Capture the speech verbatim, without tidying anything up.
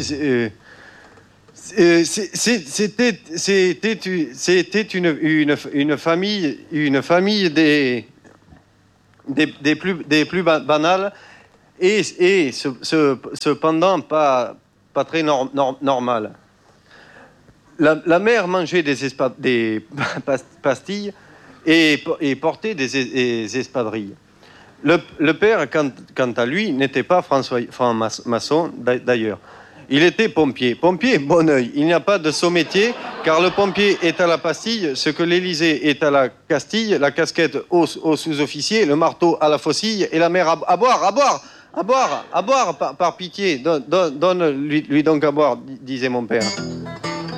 c'était une, une, une famille, une famille des, des, des, plus, des plus banales et, et ce, ce, cependant pas, pas très nor, nor, normales. La, la mère mangeait des, espa, des pastilles et, et portait des, des espadrilles. Le, le père, quant, quant à lui, n'était pas François, franc-maçon d'ailleurs. Il était pompier. Pompier, bon oeil. Il n'y a pas de sommétier, car le pompier est à la pastille, ce que l'Élysée est à la Castille, la casquette au, au sous-officier, le marteau à la faucille, et la mère à, à boire, à boire, à boire, à boire, par, par pitié. Donne-lui donne, lui donc à boire, disait mon père.